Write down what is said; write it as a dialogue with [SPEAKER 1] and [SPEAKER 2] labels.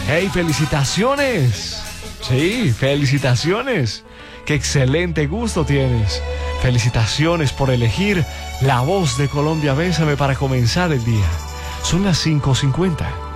[SPEAKER 1] ¡Hey, felicitaciones! Sí, felicitaciones. ¡Qué excelente gusto tienes! Felicitaciones por elegir La Voz de Colombia Bésame para comenzar el día. Son las 5:50.